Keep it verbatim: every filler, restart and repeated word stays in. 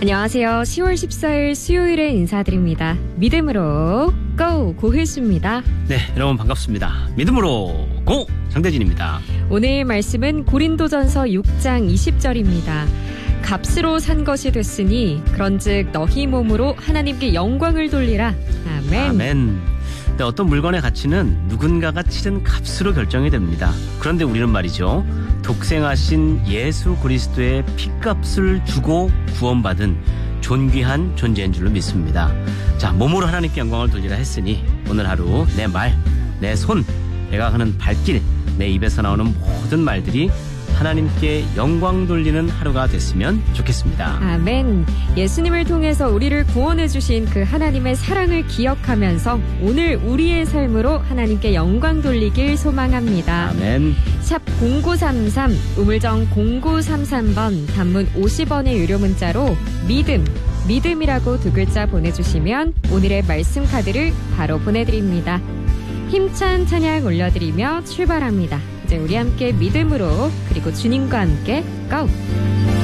안녕하세요. 시월 십사일 수요일에 인사드립니다. 믿음으로 고! 고혜수입니다. 네, 여러분 반갑습니다. 믿음으로 고! 장대진입니다. 오늘 말씀은 고린도전서 육장 이십절입니다. 값으로 산 것이 됐으니 그런즉 너희 몸으로 하나님께 영광을 돌리라. 아멘. 아멘. 네, 어떤 물건의 가치는 누군가가 치른 값으로 결정이 됩니다. 그런데 우리는 말이죠, 독생하신 예수 그리스도의 핏값을 주고 구원받은 존귀한 존재인 줄로 믿습니다. 자, 몸으로 하나님께 영광을 돌리라 했으니 오늘 하루 내 말, 내 손, 내가 하는 발길, 내 입에서 나오는 모든 말들이 하나님께 영광 돌리는 하루가 됐으면 좋겠습니다. 아멘. 예수님을 통해서 우리를 구원해 주신 그 하나님의 사랑을 기억하면서 오늘 우리의 삶으로 하나님께 영광 돌리길 소망합니다. 아멘. 샵 공구삼삼, 우물정 공구삼삼번, 단문 오십 원의 유료 문자로 믿음, 믿음이라고 두 글자 보내주시면 오늘의 말씀 카드를 바로 보내드립니다. 힘찬 찬양 올려드리며 출발합니다. 이제 우리 함께 믿음으로, 그리고 주님과 함께 고!